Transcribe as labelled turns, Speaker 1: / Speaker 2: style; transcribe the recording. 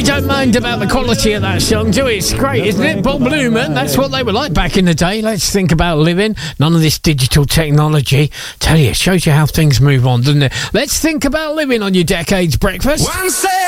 Speaker 1: don't mind about the quality of that song, do we? It's great, isn't it? Bob Newman, that's what they were like back in the day. Let's think about living. None of this digital technology. Tell you, it shows you how things move on, doesn't it? Let's think about living on your Decades Breakfast.